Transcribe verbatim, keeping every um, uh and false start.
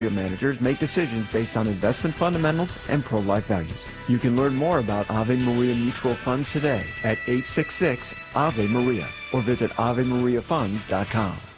managers make decisions based on investment fundamentals and pro-life values. You can learn more about Ave Maria Mutual Funds today at eight six six A V E Maria or visit ave maria funds dot com.